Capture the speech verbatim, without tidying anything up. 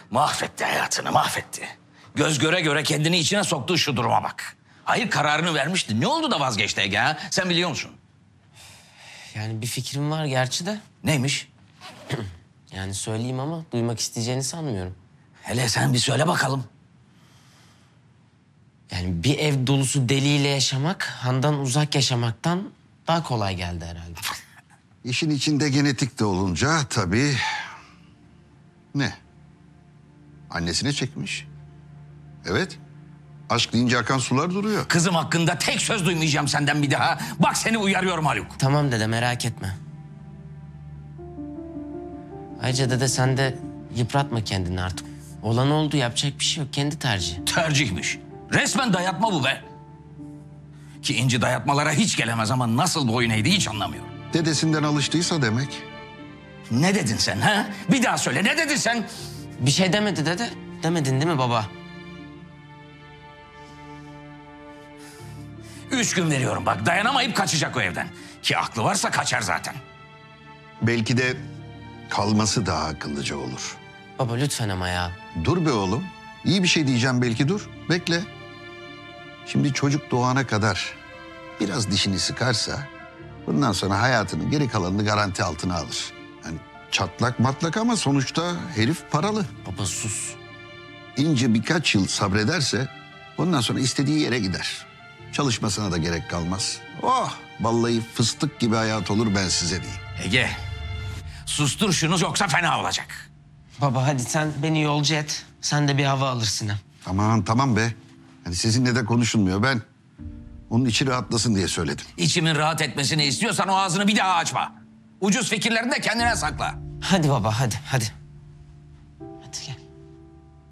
Mahvetti hayatını, mahvetti. Göz göre göre kendini içine soktuğu şu duruma bak. Hayır, kararını vermişti. Ne oldu da vazgeçti Ege ha? Sen biliyor musun? Yani bir fikrim var gerçi de. Neymiş? Yani söyleyeyim ama duymak isteyeceğini sanmıyorum. Hele sen bir söyle bakalım. Yani bir ev dolusu deliyle yaşamak, Handan uzak yaşamaktan daha kolay geldi herhalde. İşin içinde genetik de olunca tabii... Ne? Annesine çekmiş. Evet. Aşk deyince akan sular duruyor. Kızım hakkında tek söz duymayacağım senden bir daha. Bak seni uyarıyorum Haluk. Tamam dede, merak etme. Ayrıca dede sen de yıpratma kendini artık. Olan oldu, yapacak bir şey yok. Kendi tercihi. Tercihmiş. Resmen dayatma bu be. Ki İnci dayatmalara hiç gelemez ama nasıl boyun eğdi hiç anlamıyorum. Dedesinden alıştıysa demek. Ne dedin sen ha? Bir daha söyle, ne dedin sen? Bir şey demedi dede. Demedin değil mi baba? Üç gün veriyorum bak, dayanamayıp kaçacak o evden. Ki aklı varsa kaçar zaten. Belki de kalması daha akıllıca olur. Baba lütfen ama ya. Dur be oğlum. İyi bir şey diyeceğim belki, dur. Bekle. Şimdi çocuk doğana kadar biraz dişini sıkarsa... bundan sonra hayatının geri kalanını garanti altına alır. Yani çatlak matlak ama sonuçta herif paralı. Baba sus. İnce birkaç yıl sabrederse ondan sonra istediği yere gider. Çalışmasına da gerek kalmaz. Oh, vallahi fıstık gibi hayat olur, ben size diyeyim. Ege, sustur şunu yoksa fena olacak. Baba hadi sen beni yolcu et. Sen de bir hava alırsın hem. Aman tamam be. Hani sizinle de konuşulmuyor, ben onun içi rahatlasın diye söyledim. İçimin rahat etmesini istiyorsan o ağzını bir daha açma. Ucuz fikirlerini de kendine sakla. Hadi baba hadi hadi. Hadi gel.